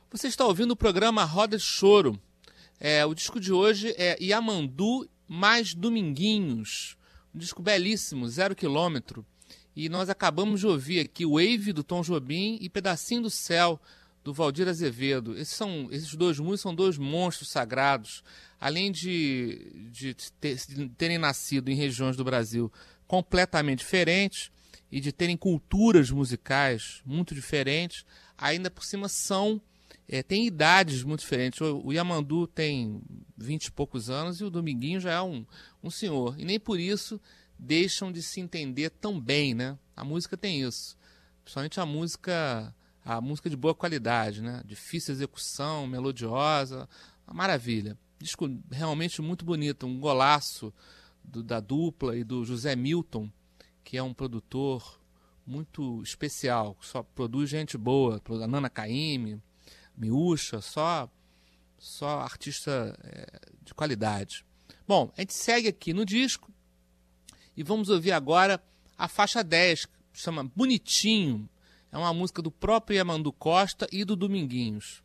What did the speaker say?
Você está ouvindo o programa Roda de Choro. O disco de hoje é Yamandu mais Dominguinhos. Um disco belíssimo, 0 km. E nós acabamos de ouvir aqui Wave, do Tom Jobim, e Pedacinho do Céu, do Valdir Azevedo. Esses dois músicos são dois monstros sagrados. Além de terem nascido em regiões do Brasil completamente diferentes e de terem culturas musicais muito diferentes, ainda por cima têm idades muito diferentes. O Yamandu tem 20 e poucos anos e o Dominguinho já é um senhor. E nem por isso deixam de se entender tão bem, né? A música tem isso. Principalmente a música de boa qualidade, né? Difícil execução, melodiosa, uma maravilha. Disco realmente muito bonito, um golaço da dupla e do José Milton, que é um produtor muito especial, só produz gente boa, a Nana Caymmi, Miúcha, só artista de qualidade. Bom, a gente segue aqui no disco e vamos ouvir agora a faixa 10, que chama Bonitinho. É uma música do próprio Yamandu Costa e do Dominguinhos.